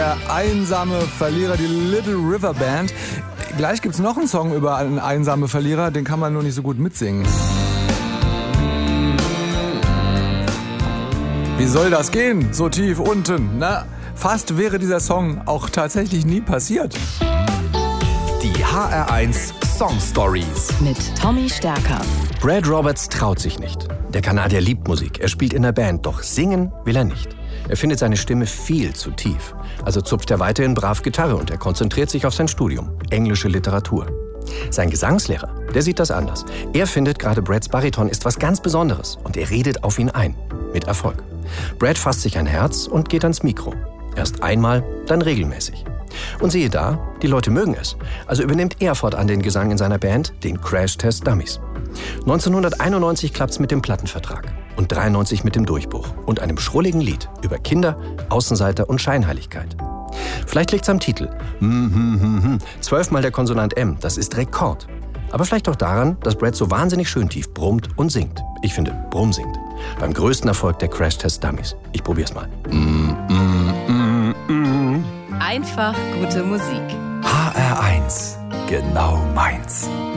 der einsame Verlierer, die Little River Band. Gleich gibt's noch einen Song über einen einsamen Verlierer, den kann man nur nicht so gut mitsingen. Wie soll das gehen, so tief unten? Na, fast wäre dieser Song auch tatsächlich nie passiert. Die HR1 Song Stories Mit Tommy Stärker. Brad Roberts traut sich nicht. Der Kanadier liebt Musik, er spielt in der Band, doch singen will er nicht. Er findet seine Stimme viel zu tief. Also zupft er weiterhin brav Gitarre und er konzentriert sich auf sein Studium, englische Literatur. Sein Gesangslehrer, der sieht das anders. Er findet, gerade Brads Bariton ist was ganz Besonderes und er redet auf ihn ein. Mit Erfolg. Brad fasst sich ein Herz und geht ans Mikro. Erst einmal, dann regelmäßig. Und siehe da, die Leute mögen es. Also übernimmt er fortan den Gesang in seiner Band, den Crash Test Dummies. 1991 klappt's mit dem Plattenvertrag und 93 mit dem Durchbruch und einem schrulligen Lied über Kinder, Außenseiter und Scheinheiligkeit. Vielleicht liegt's am Titel. 12-mal der Konsonant M, das ist Rekord. Aber vielleicht auch daran, dass Brad so wahnsinnig schön tief brummt und singt. Ich finde, Brumm singt. Beim größten Erfolg der Crash Test Dummies. Ich probier's mal. Einfach gute Musik. HR1, genau meins.